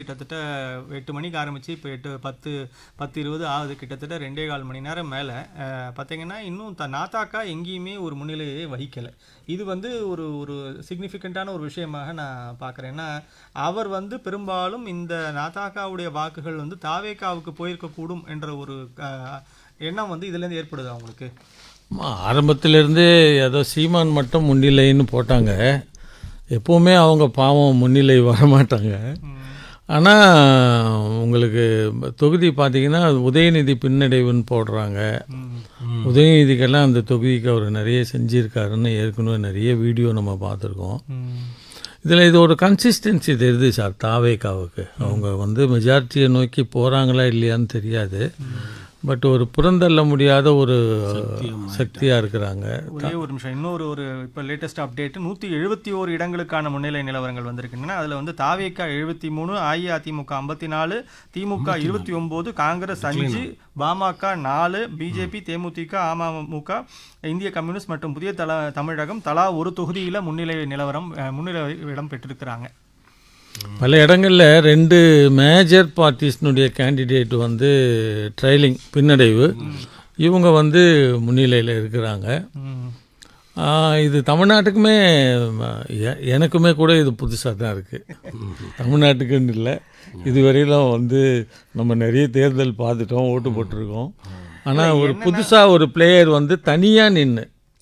கிட்டத்தட்ட 8 மணிக்கு ஆரம்பித்து இப்போ 10:20 ஆகுது, கிட்டத்தட்ட 2.25 மணி நேரம் மேலே. பார்த்தீங்கன்னா இன்னும் நாத்தாக்கா எங்கேயுமே ஒரு முன்னிலையை வகிக்கலை. இது வந்து ஒரு ஒரு சிக்னிஃபிகண்ட்டான ஒரு விஷயமாக நான் பார்க்குறேன். ஏன்னா அவர் வந்து பெரும்பாலும் இந்த நாத்தாக்காவுடைய வாக்குகள் வந்து தாவேக்காவுக்கு போயிருக்கக்கூடும் என்ற ஒரு எண்ணம் வந்து இதுலேருந்து ஏற்படுது அவங்களுக்கு. ஆரம்பத்திலேருந்தே ஏதோ சீமான் மட்டும் முன்னிலைன்னு போட்டாங்க. எப்போவுமே அவங்க பாவம் முன்னிலை வரமாட்டாங்க. ஆனால் உங்களுக்கு தொகுதி பார்த்தீங்கன்னா உதயநிதி பின்னடைவுன்னு போடுறாங்க. உதயநிதிக்கெல்லாம் அந்த தொகுதிக்கு அவர் நிறைய செஞ்சுருக்காருன்னு ஏற்கனவே நிறைய வீடியோ நம்ம பார்த்துருக்கோம். இதில் இது ஒரு கன்சிஸ்டன்சி தெரியுது சார் தாவேக்காவுக்கு. அவங்க வந்து மெஜாரிட்டியை நோக்கி போகிறாங்களா இல்லையான்னு தெரியாது, பட் ஒரு புறந்தள்ள முடியாத ஒரு சக்தியாக இருக்கிறாங்க. ஒரே ஒரு நிமிஷம், இன்னொரு இப்போ லேட்டஸ்ட் அப்டேட் 171 இடங்களுக்கான முன்னிலை நிலவரங்கள் வந்திருக்குங்கன்னா அதில் வந்து தாவேக்கா 73, அஇஅதிமுக 54, திமுக 29, காங்கிரஸ் 5, பாமக 4, பிஜேபி, தேமுதிக, அமமுக, இந்திய கம்யூனிஸ்ட் மற்றும் புதிய தமிழகம் தலா ஒரு தொகுதியில் முன்னிலை இடம் பெற்றிருக்கிறாங்க. பல இடங்களில் 2 மேஜர் பார்ட்டிஸ்னுடைய கேண்டிடேட் வந்து ட்ரைலிங் பின்னடைவு, இவங்க வந்து முன்னிலையில் இருக்கிறாங்க. இது தமிழ்நாட்டுக்குமே எனக்குமே கூட இது புதுசாக தான் இருக்குது. தமிழ்நாட்டுக்குன்னு இல்லை, இதுவரையிலும் வந்து நம்ம நிறைய தேர்தல் பார்த்துட்டோம், ஓட்டு போட்டிருக்கோம். ஆனால் ஒரு புதுசாக ஒரு பிளேயர் வந்து தனியாக நின்று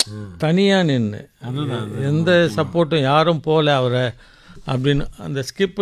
எந்த சப்போர்ட்டும் யாரும் போகல அவரை அப்படின்னு அந்த ஸ்கிப்பு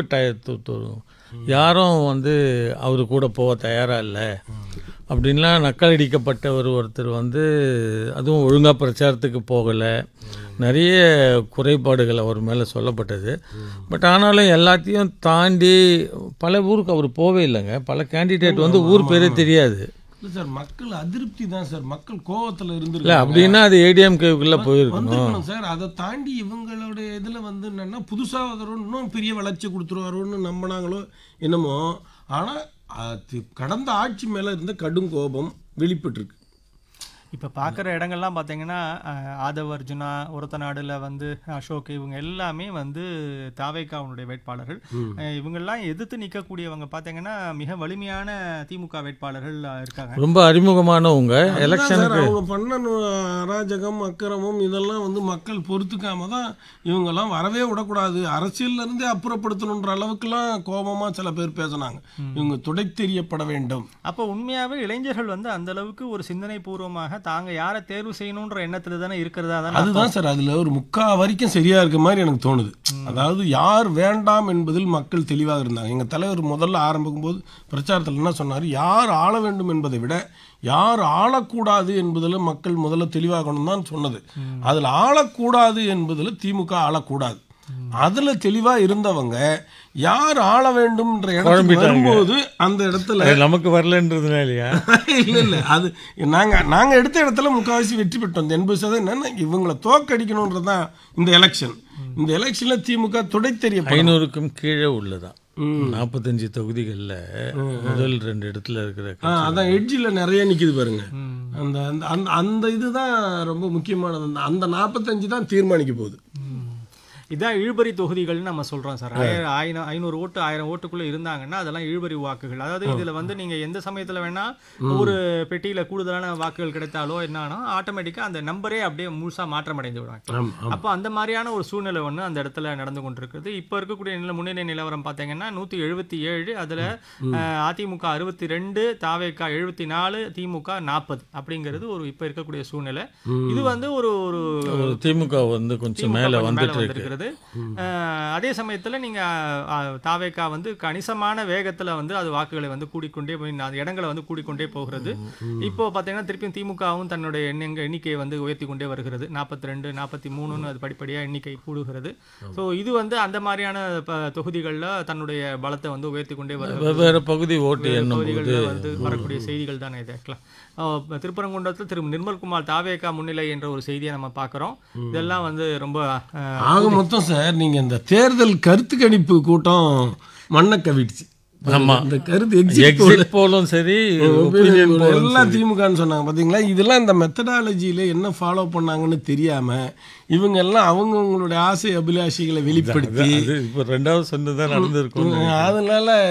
யாரும் வந்து அவர் கூட போக தயாராக இல்லை அப்படின்லாம் நக்கலடிக்கப்பட்ட ஒருத்தர் வந்து அதுவும் ஒழுங்காக பிரச்சாரத்துக்கு போகலை, நிறைய குறைபாடுகள் அவர் மேலே சொல்லப்பட்டது. பட் ஆனாலும் எல்லாத்தையும் தாண்டி பல ஊருக்கு அவர் போவே இல்லைங்க. பல கேண்டிடேட் வந்து ஊர் பேரே தெரியாது சார். மக்கள் அதிருப்தி தான் சார், மக்கள் கோவத்தில் இருந்துருக்கு. அப்படின்னா அது ஏடிஎம்கேக்குள்ளே போயிருக்கணும் சார். அதை தாண்டி இவங்களுடைய இதில் வந்து என்னென்னா புதுசாக இன்னும் பெரிய வளர்ச்சி கொடுத்துருவாரோன்னு நம்பினாங்களோ என்னமோ. ஆனால் கடந்த ஆட்சி மேலே இருந்த கடும் கோபம் வெளிப்பட்டுருக்கு. இப்போ பார்க்குற இடங்கள்லாம் பார்த்தீங்கன்னா ஆதவ் அர்ஜுனா, ஒரத்தநாடுல வந்து அசோக், இவங்க எல்லாமே வந்து தாவேக்காவுடைய வேட்பாளர்கள். இவங்கெல்லாம் எதிர்த்து நிற்கக்கூடியவங்க பார்த்தீங்கன்னா மிக வலிமையான திமுக வேட்பாளர்கள் இருக்காங்க, ரொம்ப அறிமுகமானவங்க. எலெக்ஷனுக்கு அவங்க பண்ண அராஜகம் அக்கிரமம் இதெல்லாம் வந்து மக்கள் பொறுத்துக்காம தான் இவங்கெல்லாம் வரவே விடக்கூடாது, அரசியல்லேருந்தே அப்புறப்படுத்தணுன்ற அளவுக்குலாம் கோபமாக சில பேர் பேசினாங்க. இவங்க துடை தெரியப்பட வேண்டும். அப்போ உண்மையாகவே இளைஞர்கள் வந்து அந்த அளவுக்கு ஒரு சிந்தனை பூர்வமாக தாங்க யாரை தேர்வு செய்யணுன்ற எண்ணத்துல தானே இருக்கிறதா தானே. அதுதான் சார், அதுல ஒரு முக்கால் வரைக்கும் சரியா இருக்க மாதிரி எனக்கு தோணுது. அதாவது யார் வேண்டாம் என்பதில் மக்கள் தெளிவாக இருந்தாங்க. எங்க தலைவர் முதல்ல ஆரம்பிக்கும் போது பிரச்சாரத்தில் என்ன சொன்னார், யார் ஆள வேண்டும் என்பதை விட யார் ஆளக்கூடாது என்பதில் மக்கள் முதல்ல தெளிவாகணும் தான் சொன்னது. அதில் ஆளக்கூடாது என்பதில் திமுக ஆளக்கூடாது, அதுல தெளிவா இருந்தவங்க யார் ஆள வேண்டும் வரும்போது அந்த இடத்துல நமக்கு வரலன்றதுனால இல்ல அது நாங்க எடுத்த இடத்துல முக்காவாசி வெற்றி பெற்றோம். 80% என்னன்னா இவங்களை தோக்கடிக்கணும்ன்றதான் இந்த எலெக்ஷன். இந்த எலெக்ஷன்ல திமுக துடை தெரிய 500க்கும் கீழே உள்ளதான் 45 தொகுதிகளில் முதல் 2 இடத்துல இருக்கிற அதான் எட்ஜில் நிறைய நிற்கிது பாருங்க. அந்த அந்த அந்த இதுதான் ரொம்ப முக்கியமானது. அந்த 45 தான் தீர்மானிக்க போகுது. இதான் இழுபறி தொகுதிகள்னு நம்ம சொல்கிறோம் சார். 500 ஓட்டு 1000 ஓட்டுக்குள்ளே இருந்தாங்கன்னா அதெல்லாம் இழுபறி வாக்குகள். அதாவது இதில் வந்து நீங்கள் எந்த சமயத்தில் வேணால் ஒரு பெட்டியில் கூடுதலான வாக்குகள் கிடைத்தாலோ என்னன்னா ஆட்டோமேட்டிக்காக அந்த நம்பரே அப்படியே முழுசாக மாற்றமடைந்து விடுவாங்க. அப்போ அந்த மாதிரியான ஒரு சூழ்நிலை ஒன்று அந்த இடத்துல நடந்து கொண்டிருக்கிறது. இப்போ இருக்கக்கூடிய முன்னிலை நிலவரம் பார்த்தீங்கன்னா 177, அதில் அதிமுக 62, தாவேக்கா 74, திமுக 40 அப்படிங்கிறது ஒரு இப்போ இருக்கக்கூடிய சூழ்நிலை. இது வந்து ஒரு திமுக வந்து கொஞ்சம் மேலே வந்துட்டு. அதே சமயத்தில் நீங்கள் தாவேக்கா வந்து கணிசமான வேகத்தில் வந்து அது வாக்குகளை வந்து கூடிக்கொண்டே போய் அந்த இடங்களை வந்து கூடிக்கொண்டே போகிறது. இப்போ பார்த்தீங்கன்னா திருப்பியும் திமுகவும் தன்னுடைய எண்ணிக்கையை வந்து உயர்த்தி கொண்டே வருகிறது. 42, 43 அது படிப்படியாக எண்ணிக்கை கூடுகிறது. ஸோ இது வந்து அந்த மாதிரியான தொகுதிகளில் தன்னுடைய பலத்தை வந்து உயர்த்தி கொண்டே வருகிறது. வெவ்வேறு பகுதி ஓட்டு தொகுதிகளில் வந்து வரக்கூடிய செய்திகள் தானே இது. திருப்பரங்குன்றத்தில் திரு நிர்மல்குமார் தாவேக்கா முன்னிலை என்ற ஒரு செய்தியை நம்ம பார்க்குறோம். இதெல்லாம் வந்து ரொம்ப மொத்தம் சார். நீங்க இந்த தேர்தல் கருத்து கணிப்பு கூட்டம் மண்ணை கவிடுச்சு. இந்த கருத்து எக்ஸிட் போலும் சரி எல்லாம் திமுகன்னு சொன்னாங்க பாத்தீங்களா. இதெல்லாம் இந்த மெத்தடாலஜியில என்ன ஃபாலோ பண்ணாங்கன்னு தெரியாம இவங்க எல்லாம் அவங்களுடைய ஆசை அபிலாஷைகளை வெளிப்படுத்தி இப்போ 2வது சொன்னதான் நடந்திருக்கும். அதனால